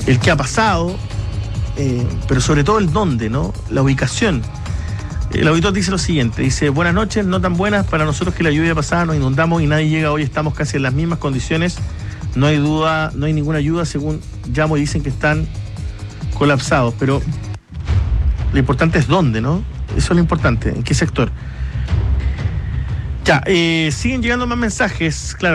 el qué ha pasado, pero sobre todo el dónde, ¿no? La ubicación. El auditor dice lo siguiente, dice: buenas noches, no tan buenas para nosotros que la lluvia pasada nos inundamos y nadie llega hoy, estamos casi en las mismas condiciones, no hay duda, no hay ninguna ayuda, según llamo y dicen que están colapsados, pero lo importante es dónde, ¿no? Eso es lo importante, en qué sector. Ya, siguen llegando más mensajes, claro.